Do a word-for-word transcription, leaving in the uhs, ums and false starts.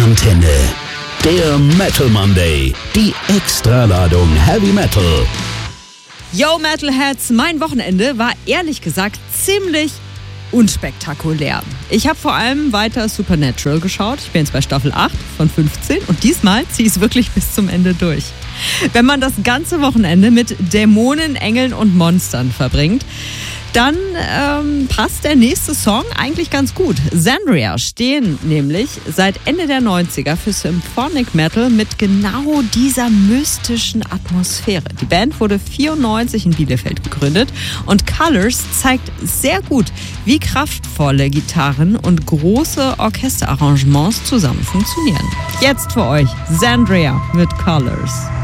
Antenne. Der Metal Monday. Die Extraladung Heavy Metal. Yo Metalheads, mein Wochenende war ehrlich gesagt ziemlich unspektakulär. Ich habe vor allem weiter Supernatural geschaut. Ich bin jetzt bei Staffel acht von fünfzehn und diesmal ziehe ich es wirklich bis zum Ende durch. Wenn man das ganze Wochenende mit Dämonen, Engeln und Monstern verbringt, dann ähm, passt der nächste Song eigentlich ganz gut. Xandria stehen nämlich seit Ende der neunziger für Symphonic Metal mit genau dieser mystischen Atmosphäre. Die Band wurde vierundneunzig in Bielefeld gegründet und Colors zeigt sehr gut, wie kraftvolle Gitarren und große Orchesterarrangements zusammen funktionieren. Jetzt für euch Xandria mit Colors.